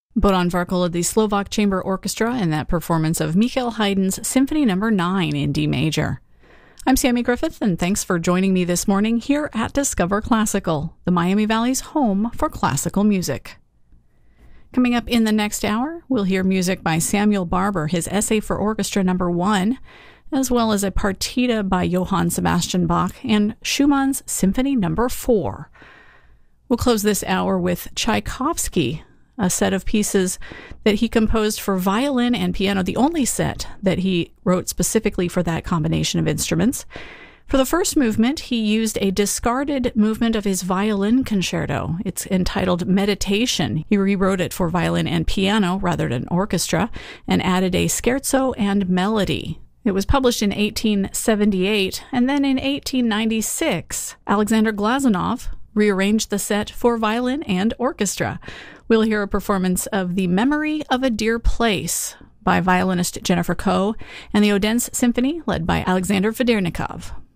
Boran Varkol led the Slovak Chamber Orchestra in that performance of Michael Haydn's Symphony No. 9 in D major. I'm Sammy Griffith, and thanks for joining me this morning here at Discover Classical, the Miami Valley's home for classical music. Coming up in the next hour, we'll hear music by Samuel Barber, his Essay for Orchestra No. 1, as well as a partita by Johann Sebastian Bach and Schumann's Symphony No. 4. We'll close this hour with Tchaikovsky, a set of pieces that he composed for violin and piano, the only set that he wrote specifically for that combination of instruments. For the first movement, he used a discarded movement of his violin concerto. It's entitled Meditation. He rewrote it for violin and piano rather than orchestra and added a scherzo and melody. It was published in 1878, and then in 1896, Alexander Glazunov rearranged the set for violin and orchestra. We'll hear a performance of The Memory of a Dear Place by violinist Jennifer Koh and the Odense Symphony led by Alexander Vedernikov.